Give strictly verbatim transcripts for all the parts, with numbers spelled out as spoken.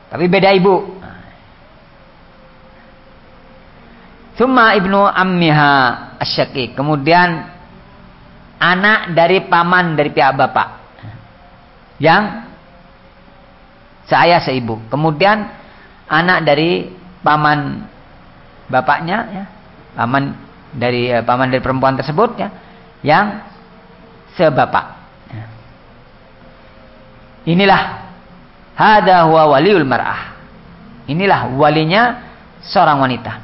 tapi beda ibu. Summa ibnu ammiha asyaqiq, kemudian anak dari paman dari pihak bapak yang seayah seibu, kemudian anak dari paman bapaknya, ya, paman dari eh, paman dari perempuan tersebut, ya, yang sebapak. Inilah hada huwa waliul mar'ah. Inilah walinya seorang wanita.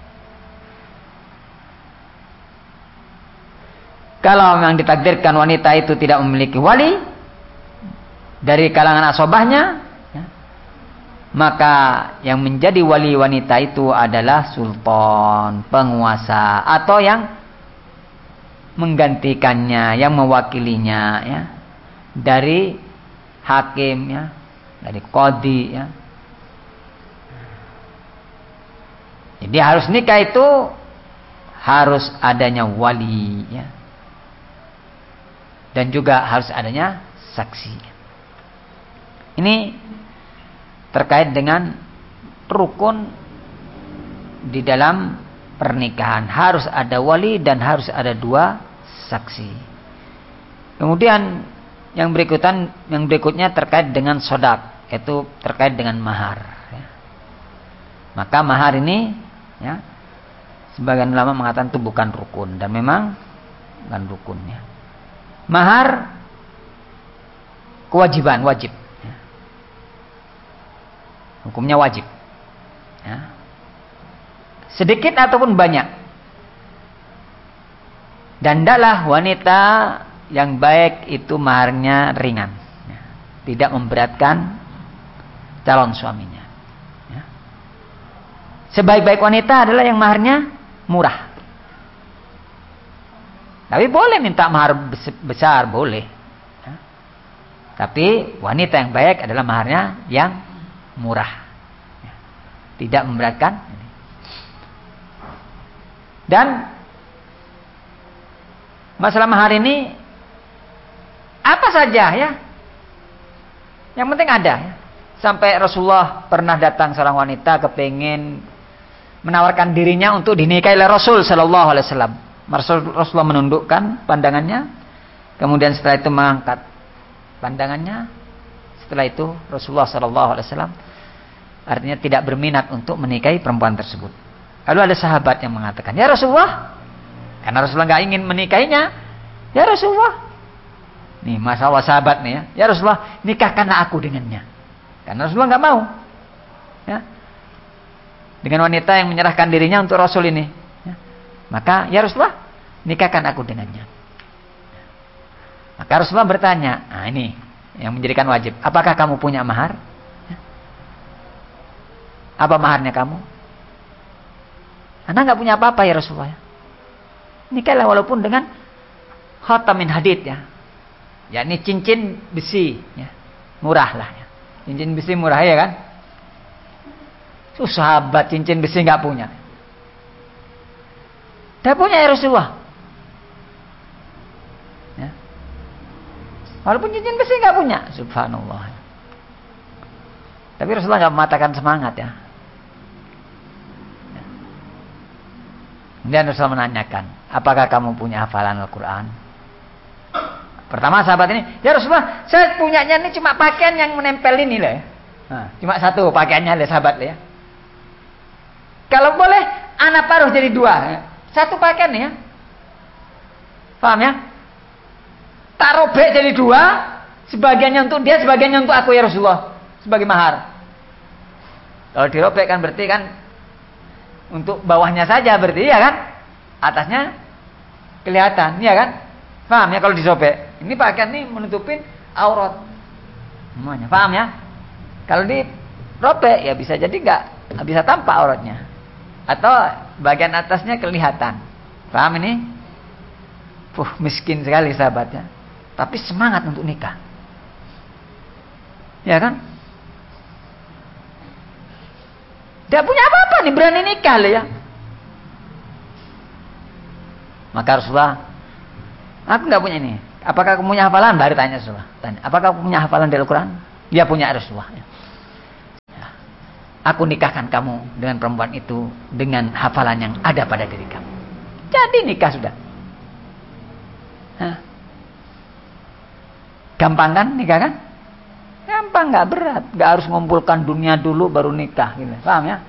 Kalau memang ditakdirkan wanita itu tidak memiliki wali dari kalangan asobahnya, ya, maka yang menjadi wali wanita itu adalah sultan, penguasa, atau yang menggantikannya, yang mewakilinya, ya, dari hakim, ya, dari qadhi, ya. Jadi harus nikah itu harus adanya wali, ya, dan juga harus adanya saksi. Ini terkait dengan rukun di dalam pernikahan, harus ada wali dan harus ada dua saksi. Kemudian yang berikutan, yang berikutnya terkait dengan sodak, yaitu terkait dengan mahar. Ya. Maka mahar ini, ya, sebagian ulama mengatakan itu bukan rukun, dan memang bukan rukunnya. Mahar kewajiban, wajib. Ya. Hukumnya wajib. Ya. Sedikit ataupun banyak. Dan hendaklah wanita yang baik itu maharnya ringan, ya, tidak memberatkan calon suaminya. Ya. Sebaik-baik wanita adalah yang maharnya murah. Tapi boleh minta mahar besar, boleh. Ya. Tapi wanita yang baik adalah maharnya yang murah, ya, tidak memberatkan. Dan masalah mahar ini apa saja, ya, yang penting ada, ya. Sampai Rasulullah pernah datang seorang wanita kepingin menawarkan dirinya untuk dinikahi oleh Rasul Sallallahu Alaihi Wasallam. Rasulullah menundukkan pandangannya, kemudian setelah itu mengangkat pandangannya. Setelah itu Rasulullah Sallallahu Alaihi Wasallam artinya tidak berminat untuk menikahi perempuan tersebut. Lalu ada sahabat yang mengatakan, ya Rasulullah, karena Rasulullah nggak ingin menikahinya, ya Rasulullah. Nih masalah sahabat nih, ya. Ya Rasulullah, nikahkanlah aku dengannya. Karena Rasulullah nggak mau, ya, dengan wanita yang menyerahkan dirinya untuk Rasul ini. Ya. Maka ya Rasulullah, nikahkan aku dengannya. Maka Rasulullah bertanya, nah ini yang menjadikan wajib. Apakah kamu punya mahar? Ya. Apa maharnya kamu? Anda nggak punya apa-apa ya Rasulullah. Nikahlah walaupun dengan khatamin hadid, ya. Ya ini cincin besi, ya. Murah lah, ya. Cincin besi murah, ya kan? Tuh sahabat cincin besi nggak punya. Tidak punya ya Rasulullah. Ya. Walaupun cincin besi nggak punya, subhanallah. Tapi Rasulullah nggak mematahkan semangat, ya. Ya. Kemudian Rasulullah menanyakan, apakah kamu punya hafalan Al-Quran? Pertama sahabat ini, ya Rasulullah, saya punyanya ini cuma pakaian yang menempel ini lah, ya. Nah, cuma satu pakaiannya lah sahabat lah, ya. Kalau boleh, anak paruh jadi dua, ya. Satu pakaian, ya. Paham, ya? Tak robek jadi dua, sebagiannya untuk dia, sebagiannya untuk aku ya Rasulullah, sebagai mahar. Kalau dirobek kan berarti kan untuk bawahnya saja berarti, ya kan? Atasnya kelihatan, ya kan? Paham ya kalau disobek? Ini pakaian ini menutupin aurat semuanya. Paham ya? Kalau dirobek ya bisa jadi nggak nggak bisa tampak auratnya, atau bagian atasnya kelihatan. Paham ini? Puh, miskin sekali sahabatnya, tapi semangat untuk nikah. Ya kan? Tidak punya apa-apa nih, berani nikah loh, ya. Maka Rasulullah, aku nggak punya ini. Apakah kamu punya hafalan? Baru tanya Rasulullah. Tanya, apakah kamu punya hafalan dari Al-Quran? Dia punya Rasulullah. Ya. aku nikahkan kamu dengan perempuan itu dengan hafalan yang ada pada diri kamu. Jadi nikah sudah. Hah? Gampang kan nikah kan? Gampang, nggak berat, nggak harus ngumpulkan dunia dulu baru nikah, gitu. Paham ya?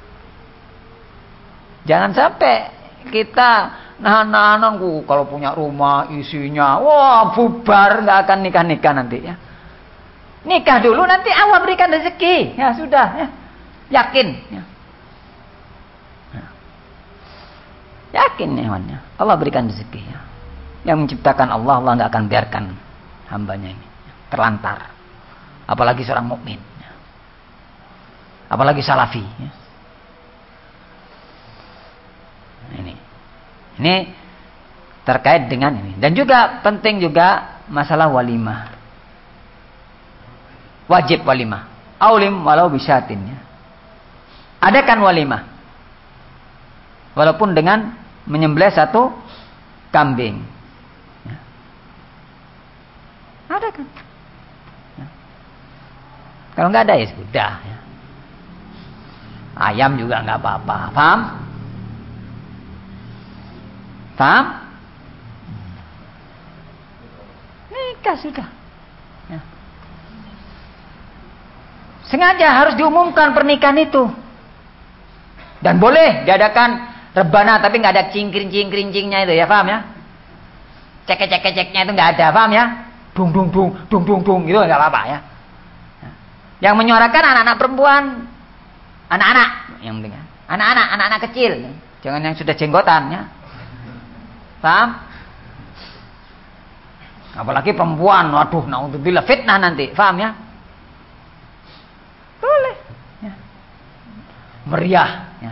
Jangan sampai kita nahan-nahan, kalau punya rumah isinya, wah bubar, nggak akan nikah-nikah nanti ya. Nikah dulu, nanti Allah berikan rezeki, ya sudah, ya. Yakin, ya. Yakin ya, Allah berikan rezeki. Ya. Yang menciptakan Allah, Allah nggak akan biarkan hambanya ini terlantar. Apalagi seorang mukmin, ya. Apalagi salafi. Ya. Ini, ini terkait dengan ini. Dan juga penting juga masalah walimah. Wajib walimah. Aulim walau bisyatin. Ya. Adakan walimah. Walaupun dengan menyembelih satu kambing. Ya. Adakan. Ya. Kalau nggak ada ya sudah. Ya. Ayam juga nggak apa-apa. Paham? Paham? Nikah sudah. Ya. Sengaja harus diumumkan pernikahan itu. Dan boleh diadakan rebana tapi nggak ada cingkring-cingkring-cingnya itu ya, paham ya? Cek-cek-ceknya itu nggak ada, paham ya? Dung dung dung dung dung dung gitu nggak apa-apa ya. Yang menyuarakan anak-anak perempuan, anak-anak yang penting, anak-anak, anak-anak kecil, jangan yang sudah jenggotan ya. Paham? Apalagi perempuan, waduh, naudzubillah fitnah nanti, paham ya? Boleh. Ya. Meriah. Ya.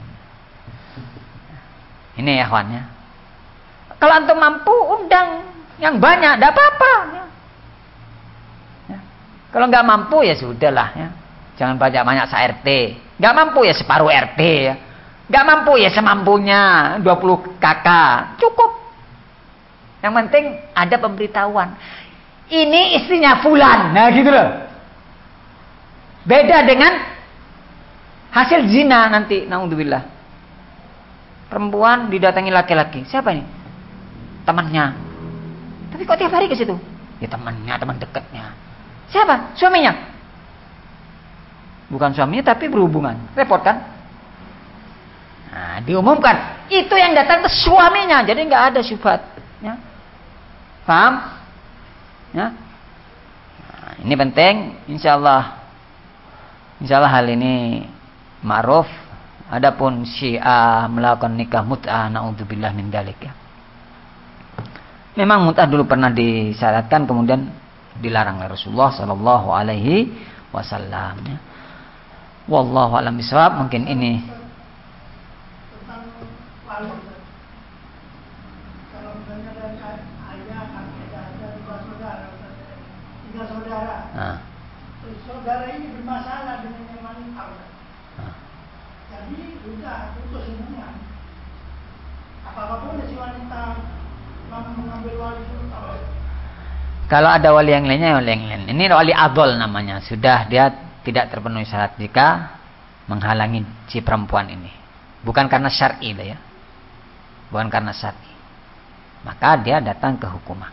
Ini ya kawan ya. Kalau antum mampu undang yang banyak, tidak apa-apa. Ya. Ya. Kalau nggak mampu ya sudahlah ya. Jangan banyak-banyak se-R T. Nggak mampu ya separuh R T ya. Nggak mampu ya semampunya dua puluh kakak. Cukup. Yang penting ada pemberitahuan. Ini istrinya fulan. Nah gitu loh. Beda dengan hasil zina nanti, naudzubillah. Perempuan didatangi laki-laki. Siapa ini? Temannya. Tapi kok tiap hari ke situ? Ya temannya, teman dekatnya. Siapa? Suaminya. Bukan suaminya tapi berhubungan. Repot kan? Nah, diumumkan. Itu yang datang ke suaminya. Jadi nggak ada syubhat. Ya. Paham? Ya. Nah, ini penting. Insyaallah. Insyaallah hal ini ma'ruf. Adapun Syiah melakukan nikah mut'ah, naudzubillah min dzalik ya. Memang mut'ah dulu pernah disyaratkan kemudian dilarang oleh Rasulullah sallallahu alaihi wasallam ya. Wallahu a'lam bishawab. Mungkin ini kalau misalnya dari ayah, kakek, ada dua saudara, tiga saudara. nah. Saudara ini bermasalah dengan yang wanita. Nah. Jadi sudah putus hubungan. Apakah boleh si wanita mengambil wali sultan? Kalau ada wali yang lainnya, wali yang lain. Ini wali adol namanya. Sudah dia tidak terpenuhi syarat jika menghalangi si perempuan ini. Bukan karena syar'i ya. Bukan karena syar'i. Maka dia datang ke hukumah.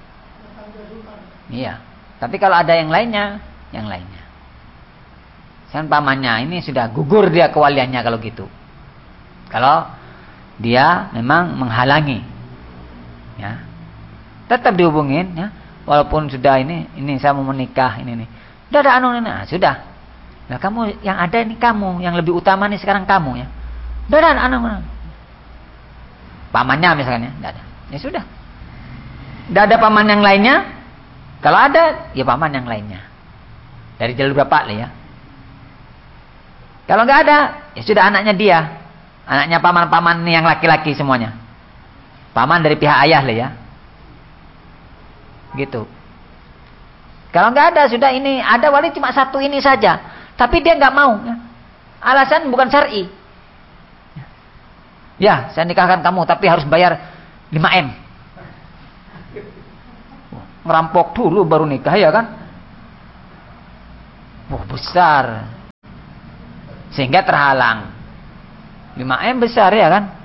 Iya. Tapi kalau ada yang lainnya, yang lainnya. Kan pamannya ini sudah gugur dia kewaliannya kalau gitu. Kalau dia memang menghalangi. Ya. Tetap dihubungin ya. Walaupun sudah ini, ini saya mau menikah ini nih. Sudah ada anu nah, sudah. Nah, kamu yang ada ini kamu, yang lebih utama nih sekarang kamu ya. Sudah ada anu. Pamannya misalnya, enggak ada. Ya sudah. Tidak ada paman yang lainnya. Kalau ada, ya paman yang lainnya. Dari jalur bapak lah ya. Kalau nggak ada, ya sudah anaknya dia. Anaknya paman-paman yang laki-laki semuanya. Paman dari pihak ayah lah ya. Gitu. Kalau nggak ada, sudah ini. Ada wali cuma satu ini saja. Tapi dia nggak mau. Ya. Alasan bukan syar'i. Ya, saya nikahkan kamu, tapi harus bayar lima M. Ngerampok dulu baru nikah ya kan? Wah, besar. sehingga terhalang. lima M besar ya kan?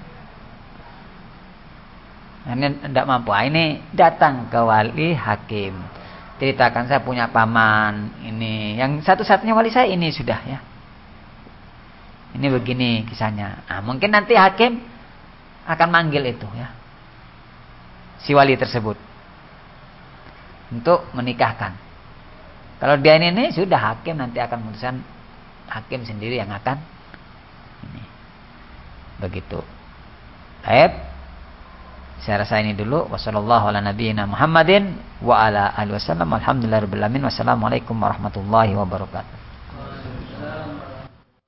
Ini tidak mampu. Ini datang ke wali hakim. Ceritakan saya punya paman ini, yang satu-satunya wali saya ini sudah ya. Ini begini kisahnya. Nah, mungkin nanti hakim akan manggil itu ya. Si wali tersebut untuk menikahkan. Kalau dia ini, ini sudah hakim nanti akan memutuskan, hakim sendiri yang akan ini. Begitu. Baik. Saya rasa ini dulu. Wassallallahu ala nabiyyina Muhammadin wa ala alihi wasallam. Alhamdulillahirabbil alamin. Wassalamualaikum warahmatullahi wabarakatuh.